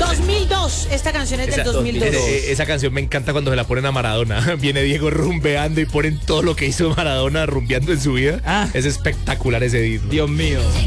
2002. Esta canción es del 2002. Esa canción me encanta cuando se la ponen a Maradona. Viene Diego rumbeando y ponen todo lo que hizo Maradona rumbeando en su vida. Es espectacular ese disco. Dios mío.